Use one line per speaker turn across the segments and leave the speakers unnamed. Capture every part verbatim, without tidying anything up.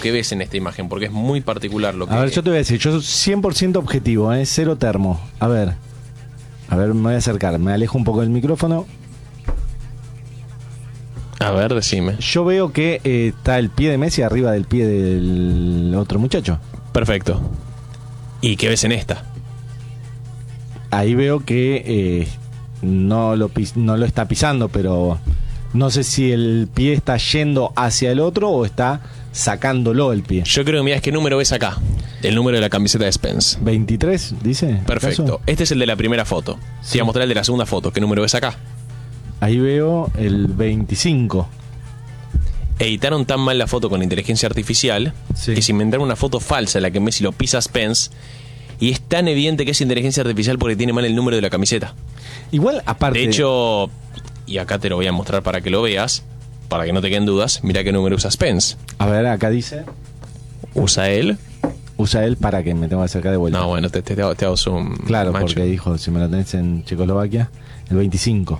¿qué ves en esta imagen? Porque es muy particular lo que...
A ver, yo te voy a decir, yo soy cien por ciento objetivo, ¿eh? Cero termo. A ver, a ver, me voy a acercar, me alejo un poco del micrófono.
A ver, decime.
Yo veo que eh, está el pie de Messi arriba del pie del otro muchacho.
Perfecto. ¿Y qué ves en esta?
Ahí veo que eh, no, lo pis- no lo está pisando, pero no sé si el pie está yendo hacia el otro o está sacándolo el pie.
Yo creo que mirás qué número ves acá. El número de la camiseta de Spence.
¿veintitrés, dice?
Perfecto.
¿Acaso?
Este es el de la primera foto.
Sí.
Te voy a mostrar el de la segunda foto. ¿Qué número ves acá?
Ahí veo el veinticinco.
Editaron tan mal la foto con inteligencia artificial
Sí.
que se inventaron una foto falsa en la que Messi lo pisa a Spence. Y es tan evidente que es inteligencia artificial porque tiene mal el número de la camiseta.
Igual, aparte...
De hecho, y acá te lo voy a mostrar para que lo veas, para que no te queden dudas, mira qué número usa Spence.
A ver, acá dice...
Usa él.
Usa él para que me tengo que acercar de vuelta.
No, bueno, te, te, te hago, te hago zoom.
Claro,
macho.
porque dijo, si me lo tenés en Checoslovaquia, el veinticinco.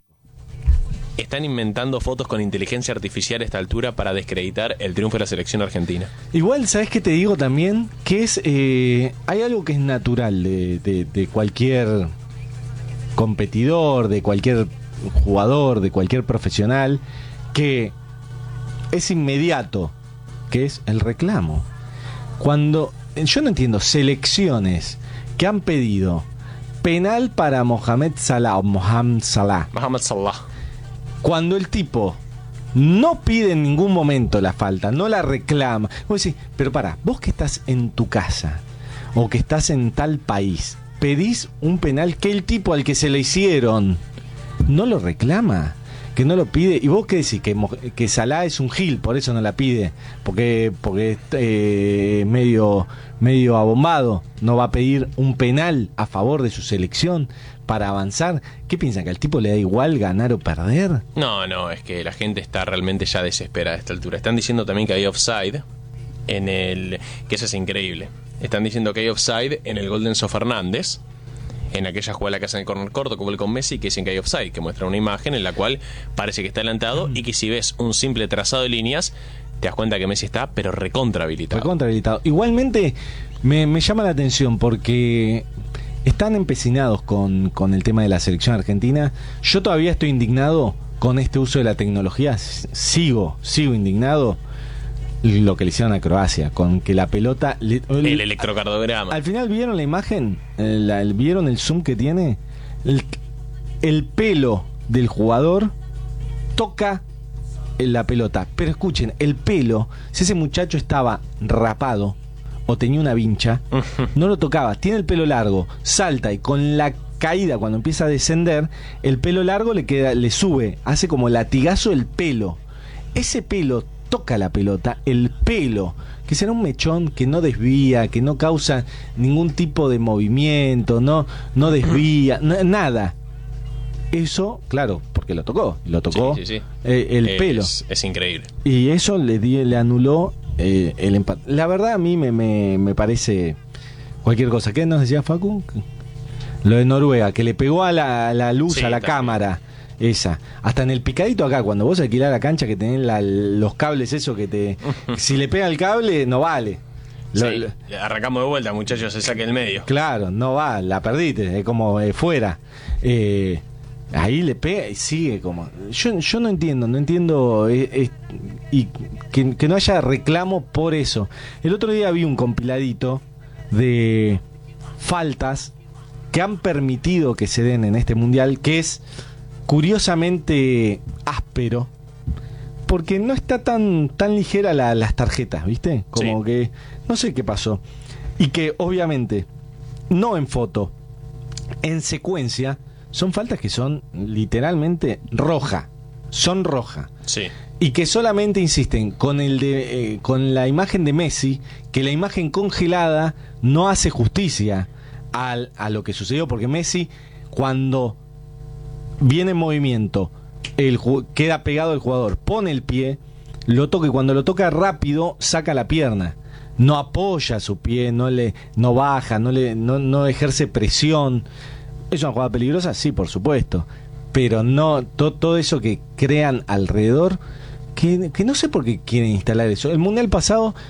Están inventando fotos con inteligencia artificial a esta altura para descreditar el triunfo de la selección argentina.
Igual, ¿sabes qué te digo también? Que es... Eh, hay algo que es natural de, de, de cualquier competidor, de cualquier jugador, de cualquier profesional, que es inmediato, que es el reclamo. Cuando... Yo no entiendo, selecciones que han pedido penal para Mohamed Salah o Mohamed Salah.
Mohamed Salah.
Cuando el tipo no pide en ningún momento la falta, no la reclama. Vos decís, pero pará, vos que estás en tu casa o que estás en tal país, pedís un penal que el tipo al que se le hicieron no lo reclama, que no lo pide. Y vos qué decís, que, que Salah es un gil, por eso no la pide, porque porque es eh, medio, medio abombado, no va a pedir un penal a favor de su selección para avanzar. ¿Qué piensan? ¿Que al tipo le da igual ganar o perder?
No, no, es que la gente está realmente ya desesperada a esta altura. Están diciendo también que hay offside en el... que eso es increíble. Están diciendo que hay offside en el gol de Enzo Fernández, en aquella jugada que hacen el corner corto como el con Messi, que dicen que hay offside, que muestra una imagen en la cual parece que está adelantado y que si ves un simple trazado de líneas te das cuenta que Messi está pero recontra habilitado.
Recontra habilitado. Igualmente me, me llama la atención porque están empecinados con, con el tema de la selección argentina. Yo todavía estoy indignado con este uso de la tecnología. Sigo, sigo indignado lo que le hicieron a Croacia, con que la pelota... Le,
El
el,
electrocardiograma.
Al final, ¿vieron la imagen? El, el, ¿Vieron el zoom que tiene? El, el pelo del jugador toca la pelota. Pero escuchen, el pelo, si ese muchacho estaba rapado o tenía una vincha, no lo tocaba. Tiene el pelo largo, salta y con la caída, cuando empieza a descender, el pelo largo le queda, le sube, hace como latigazo el pelo. Ese pelo toca la pelota, el pelo, que será un mechón que no desvía, que no causa ningún tipo de movimiento, no, no desvía, n- nada. Eso, claro, porque lo tocó, lo tocó
sí, sí, sí.
Eh, el
es,
pelo.
Es increíble.
Y eso le, di, le anuló eh, el empate. La verdad a mí me, me, me parece cualquier cosa. ¿Qué nos decía Facu? Lo de Noruega, que le pegó a la, a la luz,
Sí,
a la
también.
cámara. Esa. Hasta en el picadito acá, cuando vos alquilás la cancha que tenés la, los cables, eso que te... si le pega el cable, no vale. Lo,
Sí,
lo,
arrancamos de vuelta, muchachos, se saque el medio.
claro, no va, la perdiste, es como eh, fuera. Eh, ahí le pega y sigue como... Yo, yo no entiendo, no entiendo... Eh, eh, y que, que no haya reclamo por eso. El otro día vi un compiladito de faltas que han permitido que se den en este mundial, que es curiosamente áspero, porque no está tan tan ligera la, las tarjetas, ¿viste? Como
Sí.
que no sé qué pasó. Y que obviamente, no en foto, en secuencia, son faltas que son literalmente roja. Son roja.
Sí.
Y que solamente insisten con el de eh, con la imagen de Messi, que la imagen congelada no hace justicia al, a lo que sucedió, porque Messi, cuando viene en movimiento, el, queda pegado el jugador, pone el pie, lo toca y cuando lo toca rápido saca la pierna, no apoya su pie, no le no baja, no le no, no ejerce presión. ¿Es una jugada peligrosa? Sí, por supuesto, pero no to, todo eso que crean alrededor, que, que no sé por qué quieren instalar eso. El mundial pasado